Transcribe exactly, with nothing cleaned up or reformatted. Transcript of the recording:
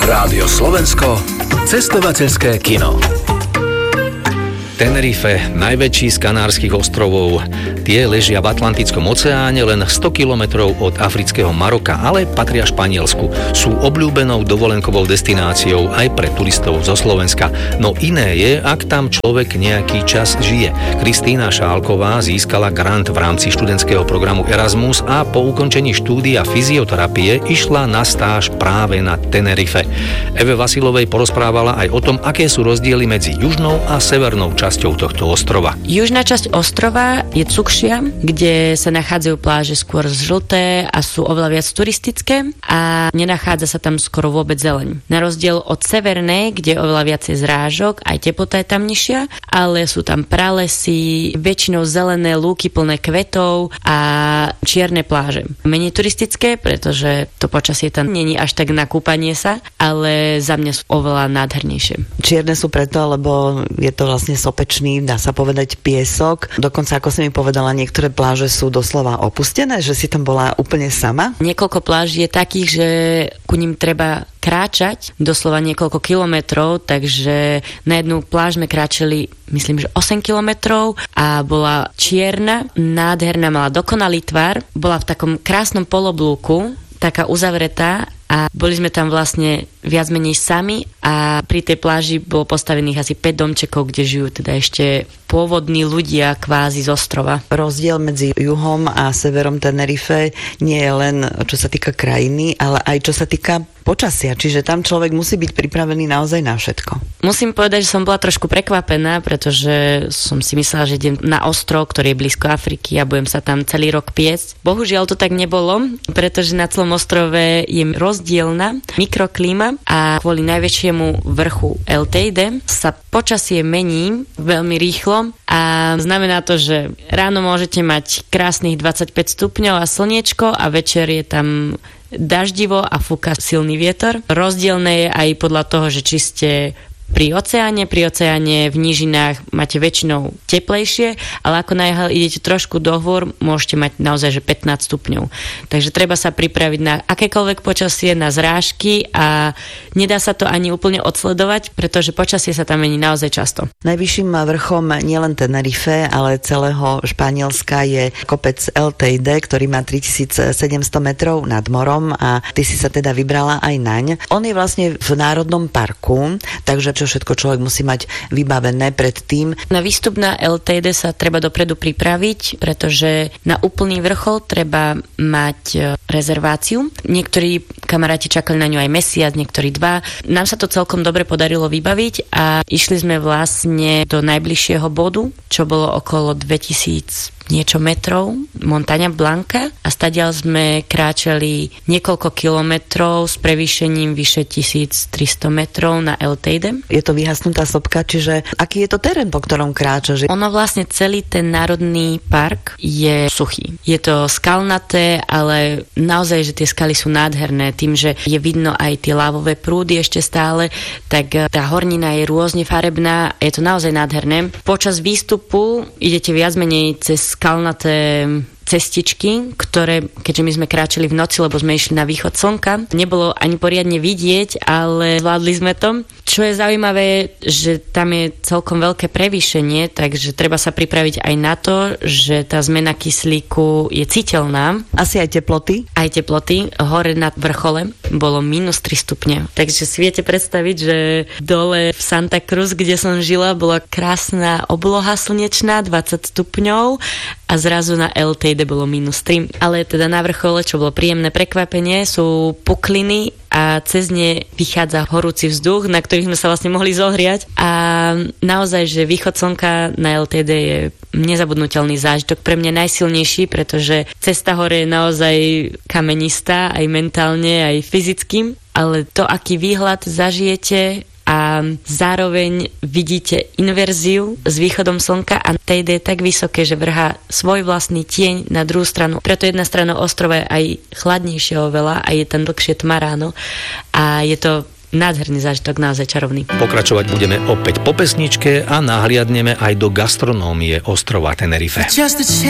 Rádio Slovensko, cestovateľské kino. Tenerife, najväčší z Kanárskych ostrovov. Tie ležia v Atlantickom oceáne len sto kilometrov od afrického Maroka, ale patria Španielsku. Sú obľúbenou dovolenkovou destináciou aj pre turistov zo Slovenska. No iné je, ak tam človek nejaký čas žije. Kristína Šálková získala grant v rámci študentského programu Erasmus a po ukončení štúdia fyzioterapie išla na stáž práve na Tenerife. Eve Vasilovej porozprávala aj o tom, aké sú rozdiely medzi južnou a severnou časťou časťou tohto ostrova. Južná časť ostrova je cukšia, kde sa nachádzajú pláže skôr žlté a sú oveľa viac turistické a nenachádza sa tam skoro vôbec zeleň. Na rozdiel od severnej, kde je oveľa viacej zrážok, aj teplota je tam nižšia, ale sú tam pralesy, väčšinou zelené lúky plné kvetov a čierne pláže. Menej turistické, pretože to počasie tam není až tak na kúpanie sa, ale za mňa sú oveľa nádhernejšie. Čierne sú preto, lebo je to vlastne sopečný, dá sa povedať, piesok. Dokonca, ako si mi povedala, niektoré pláže sú doslova opustené, že si tam bola úplne sama. Niekoľko pláží je takých, že ku nim treba kráčať doslova niekoľko kilometrov, takže na jednu pláž sme kráčali, myslím, že osem kilometrov a bola čierna, nádherná, mala dokonalý tvar, bola v takom krásnom poloblúku, taká uzavretá a boli sme tam vlastne viac menej sami a pri tej pláži bolo postavených asi päť domčekov, kde žijú teda ešte pôvodní ľudia kvázi z ostrova. Rozdiel medzi juhom a severom Tenerife nie je len čo sa týka krajiny, ale aj čo sa týka počasia, čiže tam človek musí byť pripravený naozaj na všetko. Musím povedať, že som bola trošku prekvapená, pretože som si myslela, že idem na ostrov, ktorý je blízko Afriky a budem sa tam celý rok piecť. Bohužiaľ to tak nebolo, pretože na celom ostrove je rozdielna mikroklíma a kvôli najväčšiemu vrchu El Teide sa počasie mení veľmi rýchlo a znamená to, že ráno môžete mať krásnych dvadsaťpäť stupňov a slniečko a večer je tam daždivo a fúka silný vietor. Rozdielne je aj podľa toho, že či ste pri oceáne, pri oceáne v nížinách máte väčšinou teplejšie, ale ako náhle idete trošku do hôr, môžete mať naozaj že pätnásť stupňov. Takže treba sa pripraviť na akékoľvek počasie, na zrážky a nedá sa to ani úplne odsledovať, pretože počasie sa tam mení naozaj často. Najvyšším vrchom nielen Tenerife, ale celého Španielska je kopec El Teide, ktorý má tritisícsedemsto metrov nad morom a ty si sa teda vybrala aj naň. On je vlastne v národnom parku, takže čo všetko človek musí mať vybavené pred tým. Na výstup na El Teide sa treba dopredu pripraviť, pretože na úplný vrchol treba mať rezerváciu. Niektorí kamaráti čakali na ňu aj mesiac, niektorí dva. Nám sa to celkom dobre podarilo vybaviť a išli sme vlastne do najbližšieho bodu, čo bolo okolo dvetisíc niečo metrov, Montaña Blanca a stadiaľ sme kráčali niekoľko kilometrov s prevýšením vyše tisíctristo metrov na El Teide. Je to vyhasnutá sopka, čiže aký je to terén, po ktorom kráčaš? Ono vlastne celý ten národný park je suchý. Je to skalnaté, ale naozaj, že tie skaly sú nádherné. Tým, že je vidno aj tie lávové prúdy ešte stále, tak tá hornina je rôzne farebná. Je to naozaj nádherné. Počas výstupu idete viac menej cez skalnaté cestičky, ktoré, keďže my sme kráčali v noci, lebo sme išli na východ slnka, nebolo ani poriadne vidieť, ale zvládli sme to. Čo je zaujímavé, že tam je celkom veľké prevýšenie, takže treba sa pripraviť aj na to, že tá zmena kyslíku je citeľná. Asi aj teploty? Aj teploty. Hore na vrchole bolo mínus tri stupne. Takže si viete predstaviť, že dole v Santa Cruz, kde som žila, bola krásna obloha slnečná, dvadsať stupňov a zrazu na El Teide bolo mínus tri. Ale teda na vrchole, čo bolo príjemné prekvapenie, sú pukliny a cez ne vychádza horúci vzduch, na ktorých sme sa vlastne mohli zohriať. A naozaj, že východ slnka na El Teide je nezabudnutelný zážitok, pre mňa najsilnejší, pretože cesta hore je naozaj kamenistá, aj mentálne, aj fyzicky, ale to, aký výhľad zažijete a zároveň vidíte inverziu s východom slnka a Teide je tak vysoké, že vrhá svoj vlastný tieň na druhú stranu. Preto jedna strana ostrova je aj chladnejšia oveľa a je tam dlhšie tma ráno a je to nádherný zážitok, naozaj čarovný. Pokračovať budeme opäť po pesničke a nahliadneme aj do gastronómie ostrova Tenerife.